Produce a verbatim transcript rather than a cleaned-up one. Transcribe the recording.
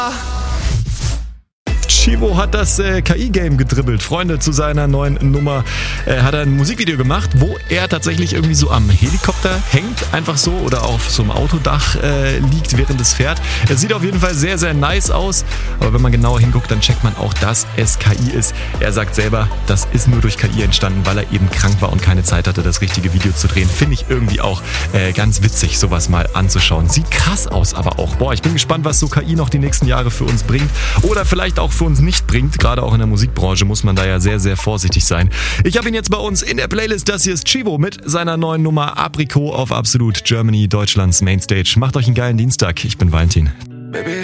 Chivo hat das äh, K I-Game gedribbelt. Freunde, zu seiner neuen Nummer äh, hat er ein Musikvideo gemacht, wo er tatsächlich irgendwie so am Helikopter hängt, einfach so, oder auf so einem Autodach äh, liegt, während es fährt. Es sieht auf jeden Fall sehr, sehr nice aus, aber wenn man genauer hinguckt, dann checkt man auch, dass es K I ist. Er sagt selber, das ist nur durch K I entstanden, weil er eben krank war und keine Zeit hatte, das richtige Video zu drehen. Finde ich irgendwie auch äh, ganz witzig, sowas mal anzuschauen. Sieht krass aus, aber auch. Boah, ich bin gespannt, was so K I noch die nächsten Jahre für uns bringt oder vielleicht auch für uns nicht bringt. Gerade auch in der Musikbranche muss man da ja sehr, sehr vorsichtig sein. Ich habe ihn jetzt bei uns in der Playlist. Das hier ist Chivo mit seiner neuen Nummer Aprikot auf Absolut Germany, Deutschlands Mainstage. Macht euch einen geilen Dienstag. Ich bin Valentin. Baby.